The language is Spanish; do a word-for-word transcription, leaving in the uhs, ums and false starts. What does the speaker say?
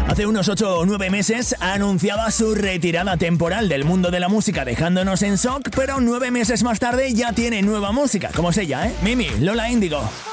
Hace unos ocho o nueve meses anunciaba su retirada temporal del mundo de la música, dejándonos en shock, pero nueve meses más tarde ya tiene nueva música, como es ella, ¿eh? Mimi, Lola Índigo.